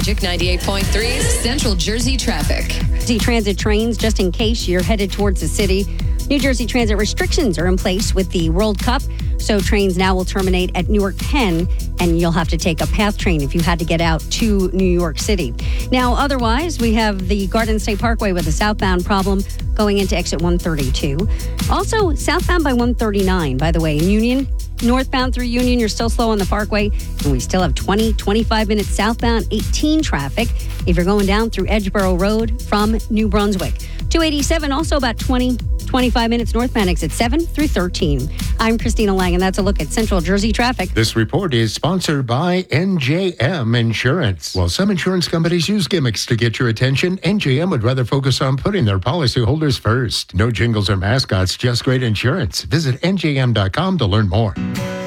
Magic 98.3's Central Jersey traffic. Jersey Transit trains, just in case you're headed towards the city. New Jersey Transit restrictions are in place with the World Cup, so trains now will terminate at Newark Penn, and you'll have to take a PATH train if you had to get out to New York City. Now, otherwise, we have the Garden State Parkway with a southbound problem going into exit 132. Also, southbound by 139, by the way, in Union. Northbound through Union, you're still slow on the Parkway, and we still have 25 minutes southbound 18 traffic if you're going down through Edgeboro Road from New Brunswick. 287, also about 25 minutes northbound exit 7 through 13. I'm Christina Lang, and that's a look at Central Jersey traffic. This report is sponsored by NJM Insurance. While some insurance companies use gimmicks to get your attention, NJM would rather focus on putting their policyholders first. No jingles or mascots, just great insurance. Visit njm.com to learn more.